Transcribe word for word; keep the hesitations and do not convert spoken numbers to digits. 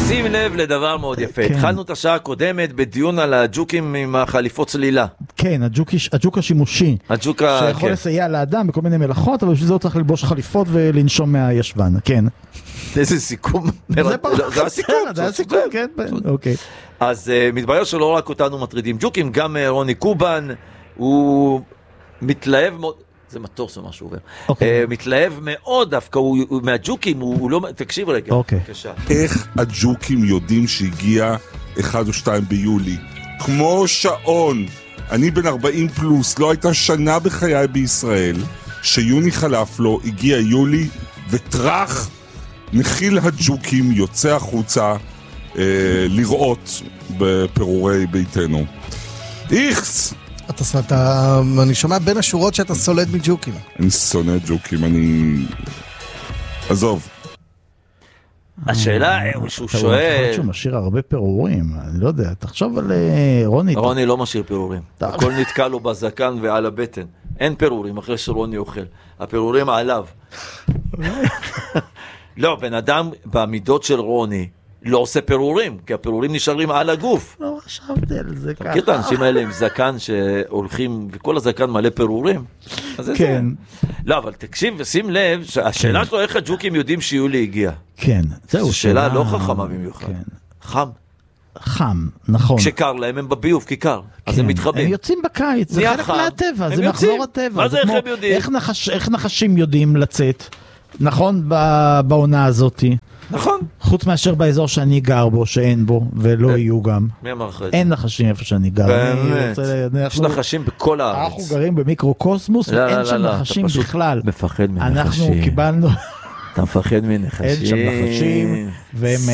שים לב לדבר מאוד יפה. התחלנו את השעה הקודמת בדיון על הג'וקים עם החליפות צלילה. כן, הג'וק השימושי. הג'וק שיכול לסייע לאדם בכל מיני מלאכות, אבל בשביל זה הוא צריך ללבוש חליפות ולנשום מהישבן, כן. איזה סיכום. זה הסיכום, זה הסיכום, כן. אוקיי. אז מתברר שלא רק אותנו מטרידים ג'וקים, גם רוני קובן, הוא מתלהב מאוד, זה מטוס או משהו עובר, מתלהב מאוד דווקא, הוא מהג'וקים, הוא לא, תקשיב רגע. איך הג'וקים יודעים שהגיע אחד או שתיים ביולי? כמו שעון. אני בן ארבעים פלוס, לא הייתה שנה בחיי בישראל, שיוני חלף לו, הגיע יולי, וטרח, נחיל הג'וקים יוצא החוצה אה, לראות בפירורי ביתנו. איכס! אתה, אתה, אני שומע בין השורות שאתה סולד מג'וקים. אני שונא ג'וקים, אני... עזוב. השאלה שהוא שואל... אתה חושב שהוא משאיר הרבה פירורים, אני לא יודע, תחשוב על רוני. רוני לא משאיר פירורים, הכל נתקע לו בזקן ועל הבטן. אין פירורים אחרי שרוני אוכל, הפירורים עליו. לא, בן אדם בעמידות של רוני לא עושה פירורים, כי הפירורים נשארים על הגוף. לא חשבתי על זה ככה. אתה מכיר את האנשים האלה עם זקן שהולכים, וכל הזקן מלא פירורים? כן. לא, אבל תקשיב ושים לב, השאלה שלו איך הג'וקים יודעים שיולי הגיע. כן. זו שאלה לא חכמה במיוחד. חם. חם, נכון. כשקר להם הם בביוב, כי קר. אז הם מתחבאים. הם יוצאים בקיץ, זה חלק מהטבע, זה מחזור הטבע. מה זה איך הם יודעים? איך נחשים יודעים לצאת? נכון, בעונה הזאת. נכון. חוץ מאשר באזור שאני גר בו, שאין בו, ולא יהיו גם. מי אמר לך את זה? אין נחשים איפה שאני גר. באמת. יש נחשים בכל הארץ. אנחנו גרים במיקרוקוסמוס, ואין שם נחשים בכלל. מפחד מנחשים. אנחנו קיבלנו... אתה מפחד מנחשים. אין שם נחשים, והם